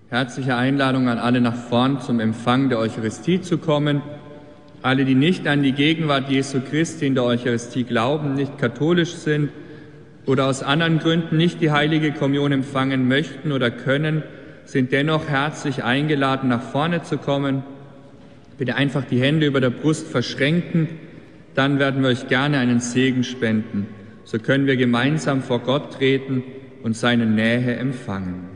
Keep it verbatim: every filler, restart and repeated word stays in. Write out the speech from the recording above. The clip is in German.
Herzliche Einladung an alle, nach vorn zum Empfang der Eucharistie zu kommen. Alle, die nicht an die Gegenwart Jesu Christi in der Eucharistie glauben, nicht katholisch sind oder aus anderen Gründen nicht die Heilige Kommunion empfangen möchten oder können, sind dennoch herzlich eingeladen, nach vorne zu kommen. Bitte einfach die Hände über der Brust verschränken, dann werden wir euch gerne einen Segen spenden. So können wir gemeinsam vor Gott treten und seine Nähe empfangen.